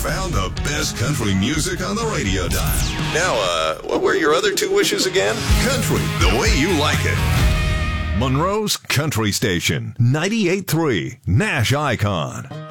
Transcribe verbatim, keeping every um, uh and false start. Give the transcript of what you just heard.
found the best country music on the radio dial. Now, uh, what were your other two wishes again? Country, the way you like it. Monroe's Country Station, ninety-eight point three, Nash Icon.